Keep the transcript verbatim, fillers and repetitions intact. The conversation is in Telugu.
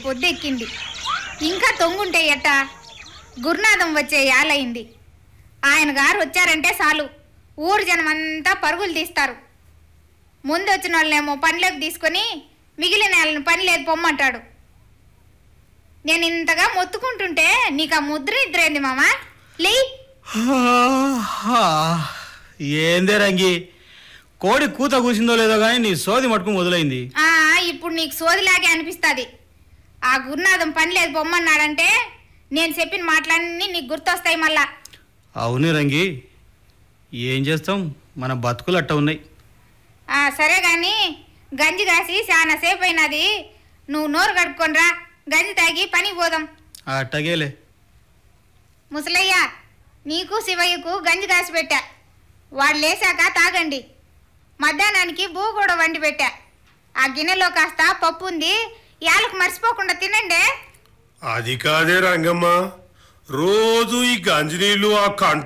పొద్దెక్కింది. ఇంకా తొంగుంటే ఎట్టా? గురునాథం వచ్చే యాలైంది. ఆయన గారు వచ్చారంటే చాలు ఊరు జనమంతా పరుగులు తీస్తారు. ముందు వచ్చిన వాళ్ళనేమో పనిలోకి తీసుకొని మిగిలిన వాళ్ళని పని లేదు పొమ్మంటాడు. నేను ఇంతగా మొత్తుకుంటుంటే నీకు ఆ ముద్ర ఇద్దరేంది మామా? లే ఏందే రంగి, కోడి కూత కూసిందో లేదో కానీ నీ సోది మటుకు మొదలైంది. ఇప్పుడు నీకు సోదిలాగే అనిపిస్తుంది. ఆ గురునాథం పని లేదు పొమ్మన్నాడంటే నేను చెప్పిన మాటలన్నీ నీకు గుర్తొస్తాయి మళ్ళా. అవునే రంగి, ఏం చేస్తాం, మన బతుకులు అట్ట ఉన్నాయి. సరే కానీ గంజి కాసి చాలా సేపు అయినది, నువ్వు నోరు కడుక్కొని రా, గంజి తాగి పనికి పోదాం. అట్టగేలే. ముసలయ్య, నీకు శివయ్యకు గంజి కాసి పెట్టా, వాడు లేచాక తాగండి. మధ్యాహ్నానికి బూ కూడా వండి పెట్టా, ఆ గిన్నెలో కాస్త పప్పు ఉంది, యాలకు మర్చిపోకుండా తినండి. అది కాదే రంగమ్మ, రోజు ఈ గంజి నీళ్ళు ఆ కంట